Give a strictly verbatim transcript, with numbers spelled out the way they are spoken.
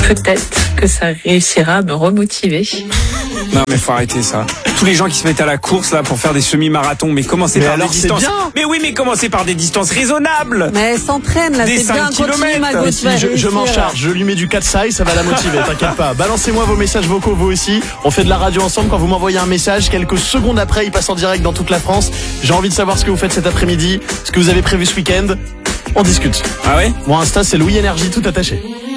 Peut-être que ça réussira à me remotiver. Non mais faut arrêter ça. Tous les gens qui se mettent à la course là pour faire des semi-marathons, mais commencez Mais par alors, des c'est distances. bien. Mais oui, mais commencez par des distances raisonnables. Mais elle s'entraîne là, Des c'est cinq bien, continue kilomètres. Margot, Mais tu si, vas je, je m'en réussir. charge, je lui mets du Katsai, ça va la motiver, t'inquiète pas. Balancez-moi vos messages vocaux, vous aussi. On fait de la radio ensemble. Quand vous m'envoyez un message, quelques secondes après, il passe en direct dans toute la France. J'ai envie de savoir ce que vous faites cet après-midi, ce que vous avez prévu ce week-end. On discute. Ah ouais? Mon Insta, c'est Louis Énergie, tout attaché.